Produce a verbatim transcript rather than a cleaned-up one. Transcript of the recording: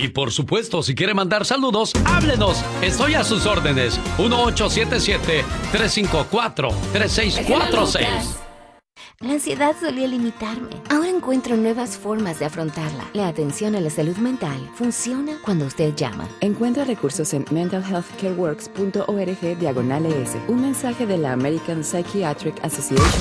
Y por supuesto, si quiere mandar saludos, háblenos. Estoy a sus órdenes. uno ocho siete siete, tres cinco cuatro, tres seis cuatro seis. La ansiedad solía limitarme. Ahora encuentro nuevas formas de afrontarla. La atención a la salud mental funciona cuando usted llama. Encuentra recursos en mental health care works punto org diagonal es. Un mensaje de la American Psychiatric Association.